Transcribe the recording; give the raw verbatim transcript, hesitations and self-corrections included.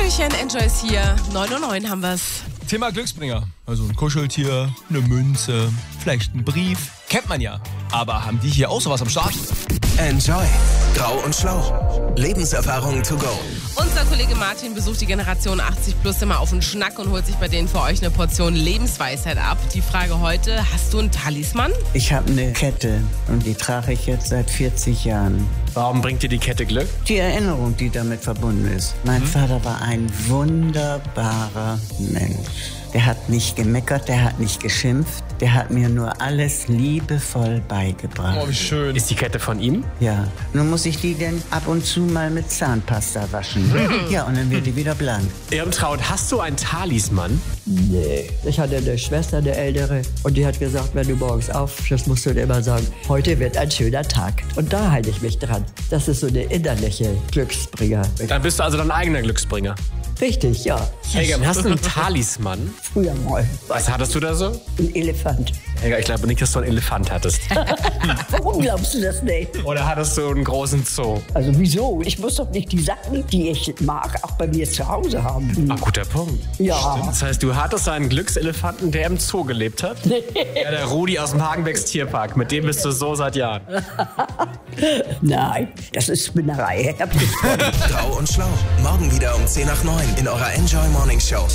Hallöchen, Enjoy ist hier. neun Uhr neun haben wir's. Thema Glücksbringer. Also ein Kuscheltier, eine Münze, vielleicht ein Brief. Kennt man ja. Aber haben die hier auch sowas am Start? Enjoy. Grau und Schlau. Lebenserfahrungen to go. Unser Kollege Martin besucht die Generation achtzig plus immer auf den Schnack und holt sich bei denen für euch eine Portion Lebensweisheit ab. Die Frage heute, hast du einen Talisman? Ich habe eine Kette und die trage ich jetzt seit vierzig Jahren. Warum bringt dir die Kette Glück? Die Erinnerung, die damit verbunden ist. Mein mhm. Vater war ein wunderbarer Mensch. Der hat nicht gemeckert, der hat nicht geschimpft. Der hat mir nur alles liebevoll beigebracht. Oh, wie schön. Ist die Kette von ihm? Ja. Nun muss ich die denn ab und zu mal mit Zahnpasta waschen. Ja, und dann wird die wieder blank. Irmtraut, hast du einen Talisman? Nee. Ich hatte eine Schwester, eine ältere, und die hat gesagt, wenn du morgens aufstehst, musst du dir immer sagen, heute wird ein schöner Tag. Und da halte ich mich dran. Das ist so eine innerliche Glücksbringer. Dann bist du also dein eigener Glücksbringer. Richtig, ja. Helga, hast du einen Talisman? Früher mal. Was hattest du da so? Ein Elefant. Helga, ich glaube nicht, dass du einen Elefant hattest. Warum glaubst du das nicht? Oder hattest du einen großen Zoo? Also wieso? Ich muss doch nicht die Sachen, die ich mag, auch bei mir zu Hause haben. Ah, guter Punkt. Ja. Stimmt. Das heißt, du hattest einen Glückselefanten, der im Zoo gelebt hat? Nee. Ja, der Rudi aus dem Hagenbecks Tierpark. Mit dem bist du so seit Jahren. Nein, das ist Spinnerei. Grau und Schlau. Morgen wieder um zehn nach neun in eurer Enjoy Morning Show.